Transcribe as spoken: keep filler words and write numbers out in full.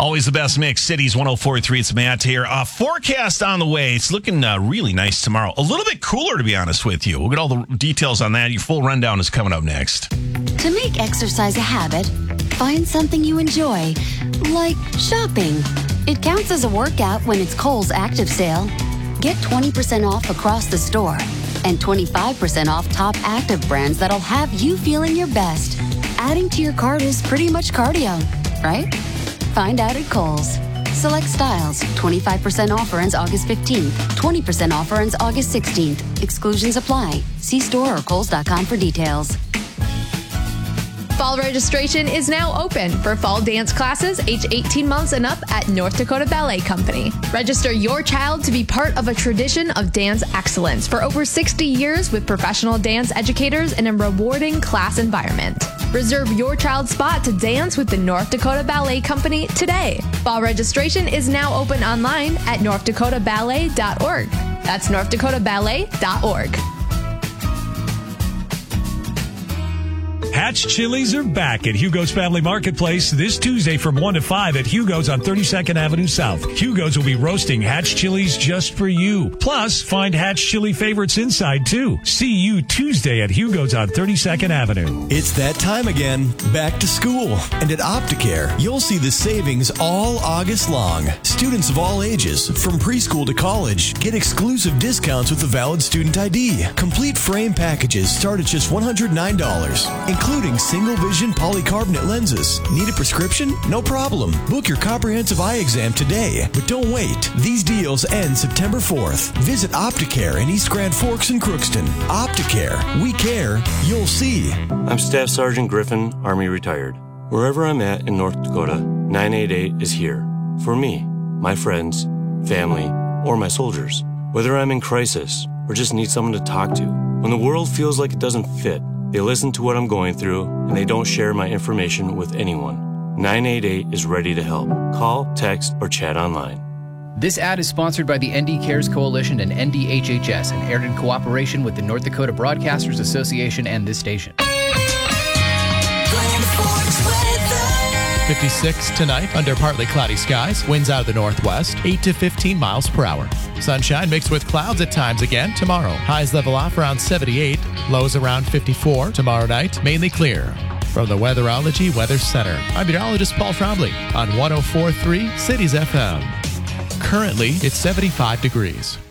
Always the best mix. Cities one oh four point three. It's Matt here. Uh, forecast on the way. It's looking uh, really nice tomorrow. A little bit cooler, to be honest with you. We'll get all the details on that. Your full rundown is coming up next. To make exercise a habit, find something you enjoy, like shopping. It counts as a workout when it's Kohl's Active Sale. Get twenty percent off across the store and twenty-five percent off top active brands that'll have you feeling your best. Adding to your cart is pretty much cardio, right? Find out at Kohl's. Select styles. twenty-five percent offer ends August fifteenth. twenty percent offer ends August sixteenth. Exclusions apply. See store or kohls dot com for details. Fall registration is now open for fall dance classes age eighteen months and up at North Dakota Ballet Company. Register your child to be part of a tradition of dance excellence for over sixty years with professional dance educators in a rewarding class environment. Reserve your child's spot to dance with the North Dakota Ballet Company today. Fall registration is now open online at north dakota ballet dot org. That's north dakota ballet dot org. Hatch Chili's are back at Hugo's Family Marketplace this Tuesday from one to five at Hugo's on thirty-second Avenue South. Hugo's will be roasting Hatch Chili's just for you. Plus, find Hatch Chili favorites inside, too. See you Tuesday at Hugo's on thirty-second Avenue. It's that time again. Back to school. And at Opticare, you'll see the savings all August long. Students of all ages, from preschool to college, get exclusive discounts with a valid student I D. Complete frame packages start at just one hundred nine dollars. Including single vision polycarbonate lenses. Need a prescription? No problem. Book your comprehensive eye exam today. But don't wait. These deals end September fourth. Visit Opticare in East Grand Forks and Crookston. Opticare. We care. You'll see. I'm Staff Sergeant Griffin, Army retired. Wherever I'm at in North Dakota, nine eight eight is here. For me, my friends, family, or my soldiers. Whether I'm in crisis or just need someone to talk to. When the world feels like it doesn't fit, they listen to what I'm going through, and they don't share my information with anyone. nine eight eight is ready to help. Call, text, or chat online. This ad is sponsored by the N D Cares Coalition and N D H H S and aired in cooperation with the North Dakota Broadcasters Association and this station. fifty-six tonight under partly cloudy skies. Winds out of the northwest, eight to fifteen miles per hour. Sunshine mixed with clouds at times again tomorrow. Highs level off around seventy-eight, lows around fifty-four. Tomorrow night, mainly clear. From the Weatherology Weather Center, I'm meteorologist Paul Trombley on one oh four point three Cities F M. Currently, it's seventy-five degrees.